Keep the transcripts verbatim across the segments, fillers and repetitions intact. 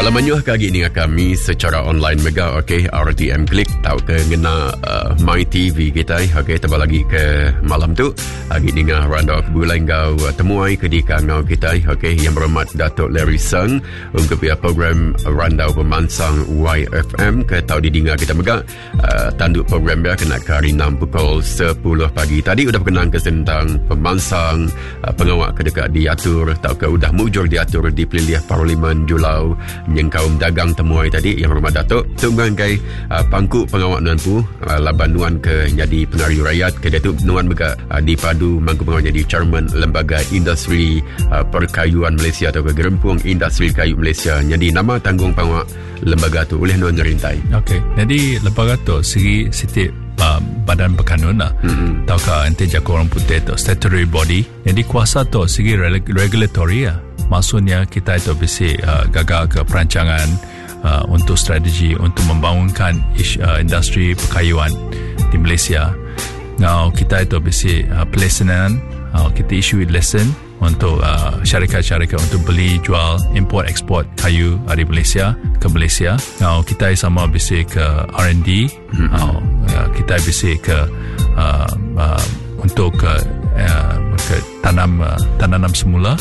Malam menyuh kali ini kami secara online mega okey R T M Klik tahu ke ngena uh, My T V kita okey tambah lagi ke malam tu hari ni ngah randa ke bulan kau uh, temuai ke di kangau kita okey yang berhormat Datuk Larry Seng untuk pihak program randa pemansang Y F M ke tahu didengar kita mega uh, tanduk program dia kena ke hari enam pukul sepuluh pagi tadi sudah berkenaan ke tentang pemansang uh, pengawak ke dekat diatur tahu ke sudah mujur diatur di Pilihan Parlimen Julau yang kaum dagang temuai tadi yang hormat Datuk tunggang kai uh, pangku pengawak nuan pu uh, laban nuan ke jadi penari rakyat ke dia tu nuan bega uh, dipadu mangku pengawak jadi chairman lembaga industri uh, perkayuan Malaysia atau ke Gerempung Industri Kayu Malaysia jadi nama tanggung pengawak lembaga tu oleh nuan ngerintai. Okey, jadi lembaga tu segi setiap uh, badan berkanun lah mm-hmm. tau ka ente jago orang putih tu statutory body jadi kuasa tu segi regulatory lah. Maksudnya kita itu bisa uh, gagal ke perancangan uh, untuk strategi untuk membangunkan ish, uh, industri perkayuan di Malaysia. Now kita itu bisa uh, pelaksanaan uh, kita issue lesson untuk uh, syarikat-syarikat untuk beli, jual, import, ekspor kayu dari Malaysia ke Malaysia. Now kita sama bisa ke R and D, mm-hmm. uh, kita bisa ke uh, uh, untuk uh, uh, ke tanam uh, tanam semula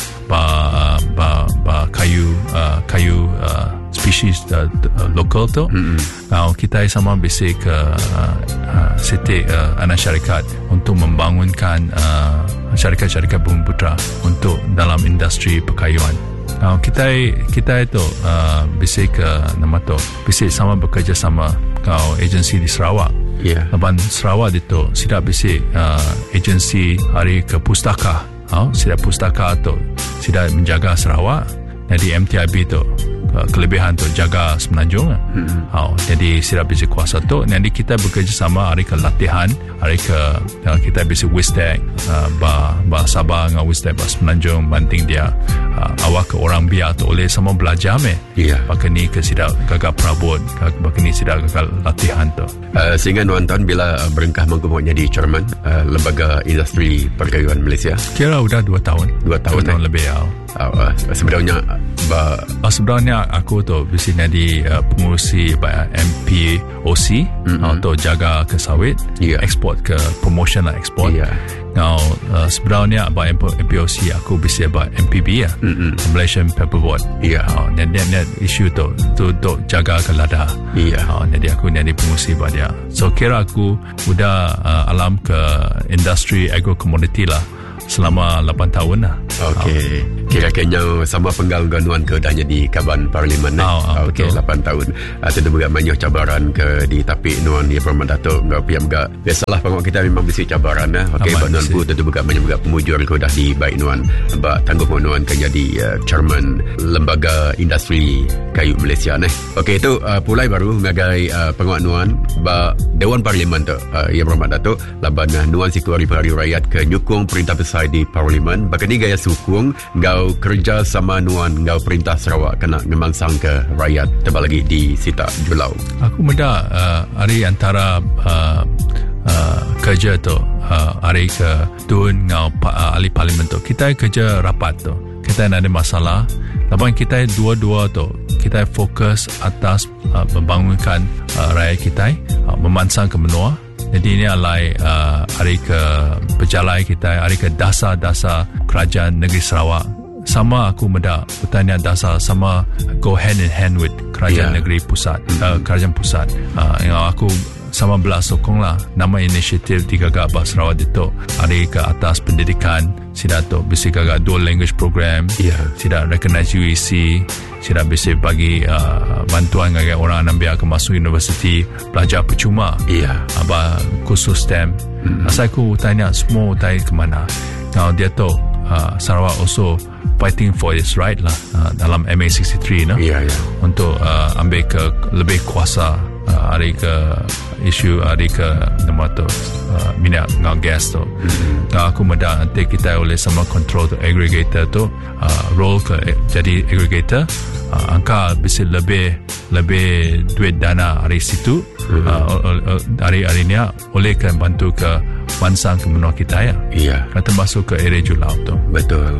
ba ba ba kayu uh, kayu uh, spesies uh, uh, lokal tu. Mm-hmm. Now kita sama bisa ke uh, uh, setiap uh, anak syarikat untuk membangunkan uh, syarikat-syarikat bumi putra untuk dalam industri perkayuan. Now kita kita itu uh, bisa ke nama tu bisa sama bekerja sama kau agensi di Sarawak. Yeah. Laban Sarawak itu tidak bisa uh, agensi hari ke pustaka. Oh, tidak pustaka tu tidak menjaga Sarawak. Jadi M T I B tu uh, kelebihan tu jaga Semenanjung. Mm-hmm. Oh, jadi tidak bisa kuasa tu. Jadi kita bekerja sama hari ke latihan, hari ke uh, kita bisa wistek uh, ba ba Sabah dengan wistek ba Semenanjung banting dia uh, awak ke orang biar tu oleh sama belajar meh. Iya. Yeah. Pakai ni ke tidak gagal perabot, pakai ni tidak gagal latihan tu. Uh, sehingga nonton bila uh, berengkah mangku mau jadi chairman uh, lembaga industri perkayuan Malaysia. Kira sudah dua tahun. Dua tahun, dua tahun eh? lebih ya. Uh, uh, sebenarnya ba uh, sebenarnya aku tu bisa jadi uh, pengurusi by M P O C mm-hmm. uh, untuk jaga ke sawit, yeah. ekspor ke promotion lah ekspor. Yeah. Now uh, sebenarnya by M P O C aku bisa by M P B ya, mm-hmm. Malaysian Paperboard. Yeah. Uh, dan dan dan isu tu tu untuk jaga ke lada. Yeah. Uh, jadi aku jadi pengurusi by dia. So kira aku sudah uh, alam ke industri agro commodity lah selama lapan tahun lah. Okey. Oh. Kira-kira sama pengganuan ke dah jadi Kaban Parlimen. Oh, oh, Okey, lapan tahun. Uh, tentu juga banyak cabaran ke di tapi nuan dia Perman Datuk enggak piam enggak. Biasalah pengawak kita memang mesti cabaran lah. Okey, nuan pun tentu juga banyak juga pemujur ke dah di baik nuan. Mbak tangguh nuan ke jadi uh, chairman lembaga industri kayu Malaysia ni. Okey, itu uh, pulai baru ngagai uh, pengawak nuan ba Dewan Parlimen tu. Uh, ya Perman Datuk laban uh, nuan siku hari hari rakyat ke nyukung perintah besar di Parlimen bahkan ni gaya sukung ngau kerja sama nuan ngau perintah Sarawak kena ngemansang ke rakyat tebal lagi di Sita Julau. Aku muda uh, hari antara uh, uh, kerja tu uh, hari ke Tun ngau uh, ahli Parlimen tu kita kerja rapat tu kita ada masalah laban kita dua-dua tu kita fokus atas uh, membangunkan uh, rakyat kita uh, memansang ke menua. Jadi ini adalah uh, hari ke pejalai kita, hari ke dasar-dasar kerajaan negeri Sarawak. Sama aku muda bertanya dasar sama go hand in hand with kerajaan yeah. negeri pusat, uh, kerajaan pusat. Uh, yang aku sama belah sokong lah nama inisiatif digagak Bah Sarawak itu hari ke atas pendidikan sida tu bisa gagak dual language program, yeah. sida recognize U E C, sida bisa bagi uh, bantuan gagak orang ambil ke masuk universiti belajar percuma, yeah. apa khusus STEM. Mm-hmm. Asal aku tanya semua tanya ke mana. Now dia tu uh, Sarawak also fighting for its right lah uh, dalam M A sixty-three no? yeah, yeah. untuk uh, ambil ke lebih kuasa uh, hari ke isu hari ke nama tu uh, minyak dengan gas tu. Mm-hmm. Nah, aku muda nanti kita oleh sama control tu aggregator tu uh, role ke eh, jadi aggregator uh, angka bisa lebih lebih duit dana hari situ. Mm-hmm. uh, hari-hari ni oleh kan bantu ke mansang ke menua kita ya. Iya. Yeah. Termasuk ke area Julau tu. Betul.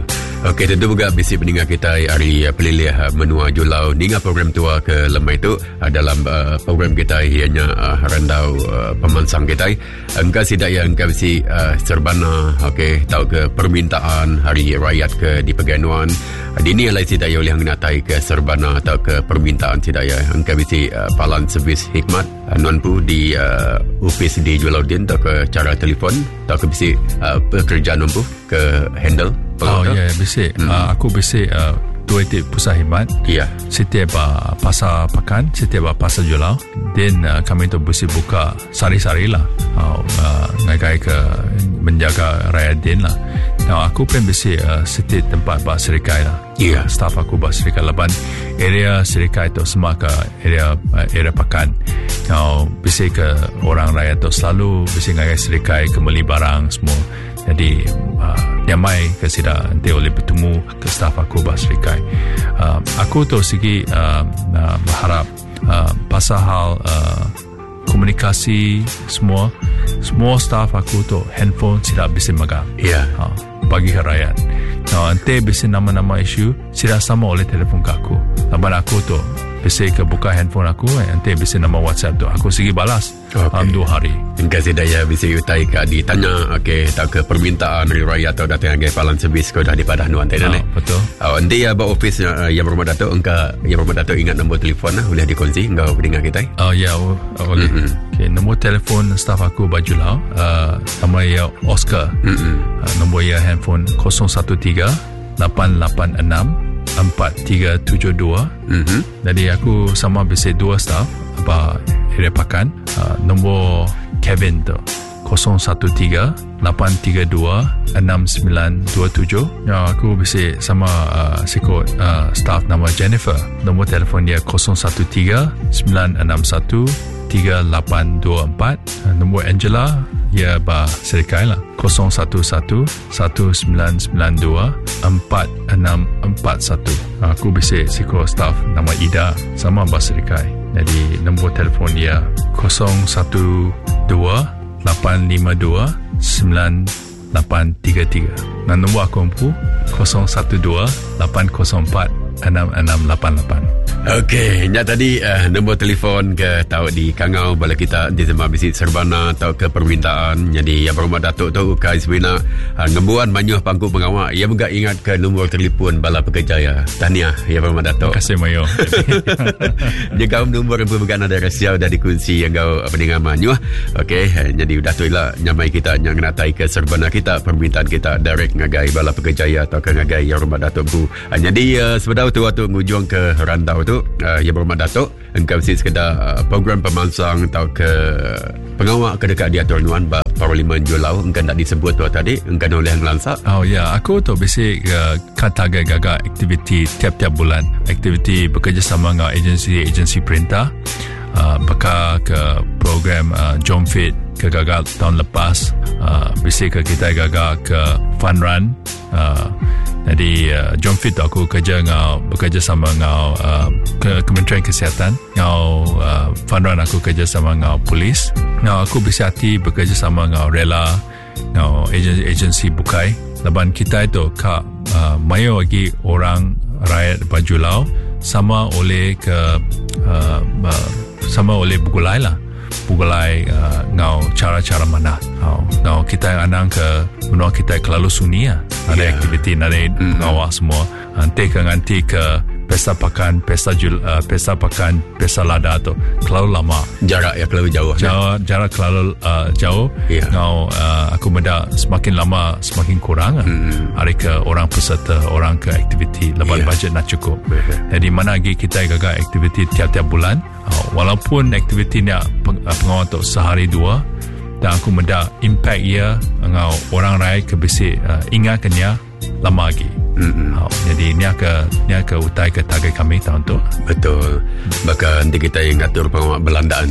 Okey, tentu juga bisi pendengar kita hari pelilih menua julau ninga program tua ke lemai itu uh, dalam uh, program kita ianya uh, randau uh, pemansang kita engkau sidak yang engkau bisi uh, serbana okey tahu ke permintaan hari rakyat ke di Peganuan uh, dini alai sidak ya oleh nginatai ke serbana atau ke permintaan sidak ya engkau bisi uh, palan servis hikmat uh, nuanpu di uh, office di Julau Din atau ke cara telefon atau ke bisi uh, pekerjaan nuanpu ke handle. Oh ya, yeah, besi. Hmm. Uh, aku besi uh, dua itu pusat khidmat. Ya. Yeah. Setiap uh, pasar pakan, setiap uh, pasar julau. Dan uh, kami tu besi buka sari-sari lah. Uh, uh, ngagai ke menjaga rakyat din lah. Now aku pun besi uh, setiap tempat bah serikai lah. Ya. Yeah. Staff aku bah serikai laban area serikai tu semua ke area uh, area pakan. Now besi ke orang rakyat tu selalu besi ngagai serikai kembali barang semua. Jadi uh, nyamai ke sida nanti oleh bertemu ke staff aku bah serikai. Uh, aku tu segi uh, uh, berharap uh, pasal hal uh, komunikasi semua semua staff aku tu handphone sida bisa megang. Ya. Yeah. Uh, bagi ke rakyat. Nah, nanti bisa nama-nama isu sida sama oleh telefon ke aku. Laban aku tu bisa ke buka handphone aku, nanti bisa nama WhatsApp tu aku segi balas. Okay. Um, dua hari. Engkau sedaya bisa utai ke ditanya, okey, tak ke permintaan dari rakyat atau datang ke palan servis kau dah di padah nuan tadi. Ah, betul. Oh, nanti ya bawa office uh, yang berumah datuk, engkau yang berumah datuk ingat nombor telefon lah, boleh dikongsi engkau pendengar kita. Oh ya, oh, boleh. Mm-hmm. Okay, nombor telefon staff aku Bajulau, uh, nama ya Oscar. Mm-hmm. Uh, nombor ya handphone kosong satu tiga lapan lapan enam empat tiga tujuh dua. Mm-hmm. Jadi aku sama bisa dua staff apa area pakan. Uh, nombor Kevin tu kosong satu tiga lapan tiga dua enam sembilan dua tujuh. Ya, aku bisa sama uh, sikut uh, staff nama Jennifer. Nombor telefon dia kosong satu tiga sembilan enam satu tiga lapan dua empat. Uh, nombor Angela ya bah serikai lah kosong satu satu satu sembilan sembilan dua empat enam empat satu. Uh, aku bisa sikut staff nama Ida sama bah serikai. Jadi nombor telefon dia kosong satu dua lapan lima dua sembilan lapan tiga tiga. Dan nombor aku ampu kosong satu dua lapan kosong empat enam enam lapan lapan. Okey, nya tadi uh, nombor telefon ke tahu di Kangau bala kita di Zema Bisit Serbana atau ke permintaan. Jadi yang berumah datuk tu kai sebenarnya uh, ngembuan banyuh pangku pengawak. Ia juga ingat ke nombor telefon bala pekerjaya. Tahniah ya berumah datuk. Terima kasih Mayo. Dia kau nombor yang berbagai ada rahsia dah dikunci yang kau pendengar banyuh. Okey, jadi datuk lah nyamai kita yang ngatai ke Serbana kita permintaan kita direct ngagai bala pekerjaya atau ke ngagai yang berumah datuk bu. Uh, jadi uh, sebenarnya tu waktu ngujung ke rantau tu Uh, ya berumah datuk engkau mesti sekedar uh, program pemansang atau ke pengawak ke dekat dia tuan ba Parlimen Julau engkau tak disebut tu tadi engkau oleh ngelansak. Oh ya, yeah. Aku tu basic uh, kata gagak aktiviti tiap-tiap bulan, aktiviti bekerjasama dengan agensi-agensi perintah. Uh, baka ke program uh, Jom Fit ke gagal tahun lepas, uh, basic ke kita gagal ke fun run. Uh, jadi uh, Jom Fit aku kerja dengan bekerja sama dengan uh, ke Kementerian Kesihatan. Dengan uh, fun run aku kerja sama dengan polis. Dengan aku bisa hati bekerja sama dengan Rela, dengan agensi, agensi bukai. Laban kita itu kak uh, mayo lagi orang rakyat Bajulau sama oleh ke uh, uh, sama oleh bugulai lah bugulai uh, ngau cara-cara mana ngau, ngau kita anang ke menua kita kelalu suni lah ada yeah. aktiviti ada mm-hmm. ngawak semua nanti ke nanti ke pesta pakan pesta jul, uh, pesta pakan pesta lada tu kelalu lama jarak ya kelalu jauh jarak, jarak kelalu uh, jauh yeah. ngau uh, aku meda semakin lama semakin kurang mm-hmm. hari ke orang peserta orang ke aktiviti lepas yeah. budget nak cukup yeah. Jadi mana lagi kita gagal aktiviti tiap-tiap bulan uh, walaupun aktiviti ni peng, uh, pengawal tu sehari dua dan aku meda impact ia ngau orang rakyat ke besi uh, ingatkannya lama lagi. Mm-hmm. Oh, jadi ni akan ni akan utai ke target kami tahun tu. Betul. Bahkan nanti kita yang ngatur pengawak belandaan tadi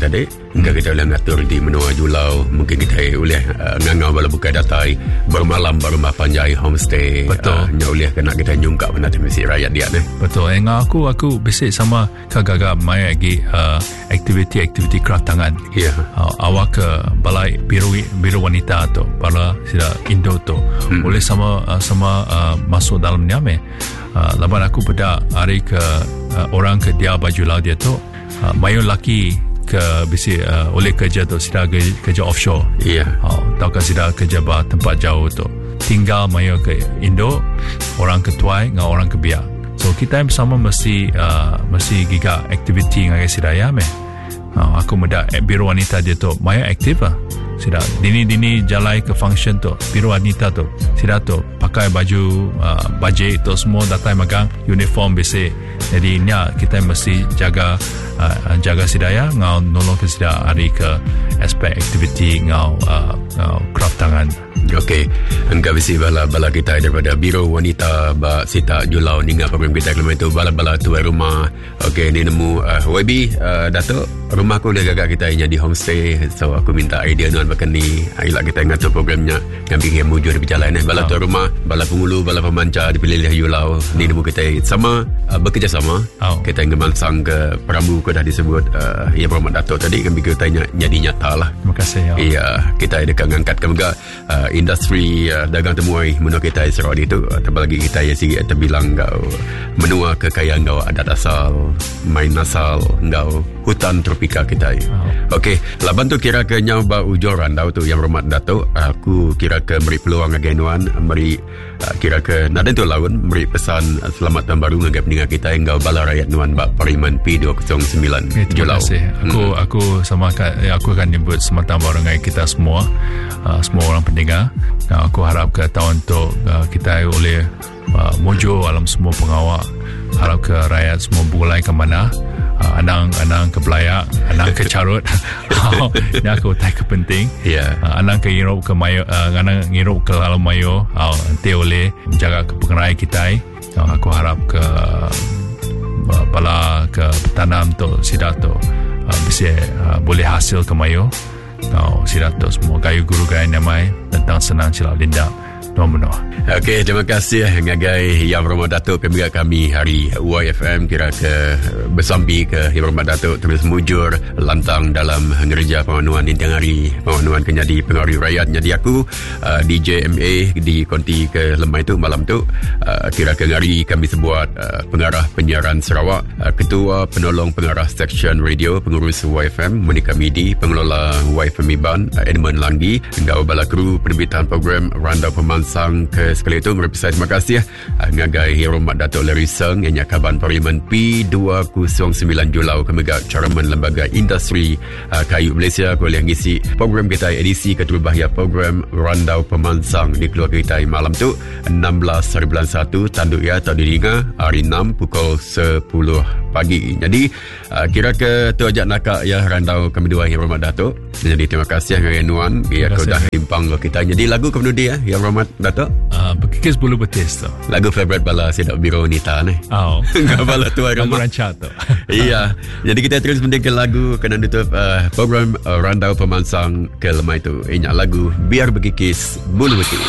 Hingga kita boleh ngatur di menua julau. Mungkin kita boleh uh, ngangau bala buka datai bermalam berumah panjai homestay. Betul. Uh, nya boleh kena kita nyungkap benda mesti rakyat dia ni. Betul. Yang aku aku bisik sama kagaga mai lagi uh, aktiviti-aktiviti craft tangan. Ya. Yeah. Uh, awak ke balai biru biru wanita tu, bala sida Indo tu. Hmm. Boleh sama uh, sama uh, masuk dalam nyame. Uh, laban aku pada hari ke uh, orang ke dia baju laut dia tu uh, mayu laki ke bisi uh, oleh kerja tu sida kerja offshore. Iya. Yeah. Oh, tau kan sida kerja ba tempat jauh tu. Tinggal mayu ke Indo, orang ke Tuai dengan orang ke Biak. So kita sama mesti uh, mesti giga aktiviti dengan sida ya me. Uh, aku muda eh, biru wanita dia tu mayu aktif lah. Sida dini-dini jalai ke function tu biru wanita tu sida tu pakai baju uh, bajet tu semua datang magang uniform besi. Jadi ni kita mesti jaga uh, jaga sidaya ngau nolong ke sida hari ke aspek aktiviti ngau uh, ngau craft tangan. Okey, engkau bisi bala bala kita daripada biro wanita ba sita julau ninga program kita kelima itu bala-bala tuai rumah. Okey, ni nemu uh, Y B uh, Datuk, rumah aku dah gagak kita yang di homestay. So aku minta idea nuan makan ni. Ayolah kita ngatur programnya ngambil yang mujur di berjalan eh. Bala oh. tuai rumah, bala pengulu, bala pemancar dipilih julau. Ni nemu kita sama uh, bekerjasama. Oh. Kita ngemansang ke Pramu ko dah disebut uh, ya Muhammad Datuk tadi kan kita tanya jadi nyata lah. Terima kasih. Ya. Iya, kita dekat ngangkat ke juga uh, industri uh, dagang temuai menua kita Sarawak itu terbagi kita ya sigi terbilang kau menua kekayaan kau adat asal main asal kau hutan tropika kita. Oh. Okey, laban tu kira ke nyau ba ujoran tau tu yang Muhammad Datuk aku kira ke beri peluang aganuan beri uh, kira ke naden tu laun beri pesan uh, selamat tahun baru ngagap dengan kita engkau bala rakyat nuan ba Parlimen P dua kosong sembilan okay, terima Julau. Kasih. Aku hmm. aku sama aku akan nyebut selamat tahun baru dengan kita semua uh, semua orang pendengar. Uh, aku harap ke tahun tu uh, kita oleh uh, mojo alam semua pengawal harap ke rakyat semua bulai ke mana uh, anang-anang ke Belayak anang ke Carut ini aku tak ke penting yeah. uh, anang ke Europe ke Mayo uh, anang Europe ke Alam Mayo uh, nanti oleh menjaga ke pengerai kita uh, aku harap ke uh, bala ke tanam tu sidat tu uh, bisa uh, boleh hasil ke Mayo uh, sidat tu semua gayu guru gaya namai tentang senang silap lindak nombor. Okey, terima kasih ngagai Yang Muhammad Datuk pembicara kami hari Y F M kira ke bersambi ke Yang Muhammad Datuk terus mujur lantang dalam ngerja pemanuan intang hari pemanuan kenyadi pengaruh rakyat jadi aku uh, D J M A di konti ke lemah itu malam tu uh, kira ke hari kami sebuat uh, pengarah penyiaran Sarawak uh, ketua penolong pengarah section radio pengurus Y F M Monica Midi pengelola Y F M Iban uh, Edmund Langgi engkau bala kru penerbitan program Randa Peman sang ke sekali itu merepresent terima kasih uh, ngagai Muhammad Datuk Larry Seng yang kaban Parlimen P dua kosong sembilan Julau kemegak Chairman Lembaga Industri uh, Kayu Malaysia boleh ngisi program kita edisi keterubahaya program Randau Pemansang di keluarga kita malam tu enam belas hari bulan satu tanduk ya atau diringa hari enam pukul sepuluh pagi. Jadi uh, kira ke tu ajak nakak ya Randau kami dua yang Muhammad Datuk. Jadi terima kasih ngagai nuan biar kau dah timpang lo kita. Jadi lagu kemudian dia yang Muhammad Datuk uh, berkikis bulu betis tu lagu favorite bala sidak biro wanita ni oh. Kau bala tuai rumah lagu rancak tu iya jadi kita terus mendengar lagu kena tutup uh, program uh, Randau Pemansang ke lemah itu inyak lagu biar berkikis bulu betis.